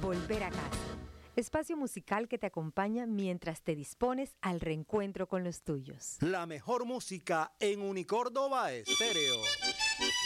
Volver a casa. Espacio musical que te acompaña mientras te dispones al reencuentro con los tuyos. La mejor música en Unicórdoba Estéreo.